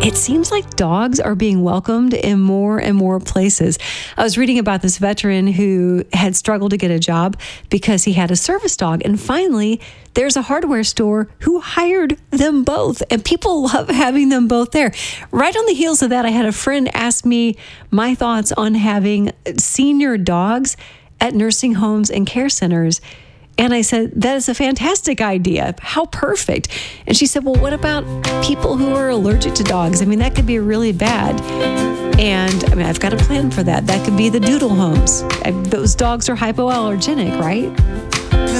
it seems like dogs are being welcomed in more and more places. I was reading about this veteran who had struggled to get a job because he had a service dog. And finally, there's a hardware store who hired them both. And people love having them both there. Right on the heels of that, I had a friend ask me my thoughts on having senior dogs at nursing homes and care centers. And I said, that is a fantastic idea. How perfect. And she said, well, what about people who are allergic to dogs? I mean, that could be really bad. And I mean, I've got a plan for that. That could be the doodle homes. Those dogs are hypoallergenic, right?